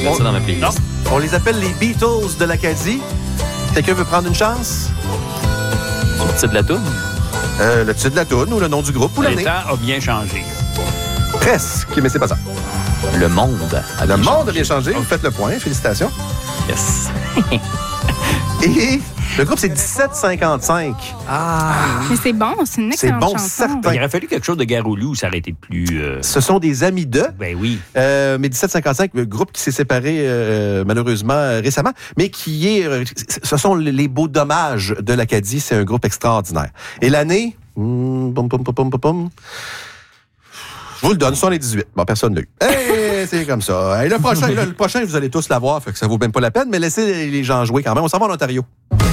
mettre ça dans ma playlist. Non. On les appelle les Beatles de l'Acadie. Quelqu'un veut prendre une chance? Le titre de la toune. Le titre de la toune ou le nom du groupe ou Le l'année? temps a bien changé. Presque, mais c'est pas ça. Le monde. Le monde a bien changé. Vous faites le point. Félicitations. Yes. Et le groupe, c'est 1755. Mais c'est bon, c'est une C'est excellente bon, chanson. certain. Il aurait fallu quelque chose de Garoulou, ça aurait été plus... Ce sont des amis d'eux. Ben oui. Mais 1755, le groupe qui s'est séparé malheureusement récemment, mais qui est... ce sont les beaux dommages de l'Acadie. C'est un groupe extraordinaire. Et l'année... Je vous le donne, 78. Bon, personne n'a eu. Hey, c'est comme ça. Et le prochain, vous allez tous l'avoir, fait que ça vaut même pas la peine, mais laissez les gens jouer quand même. On s'en va en Ontario.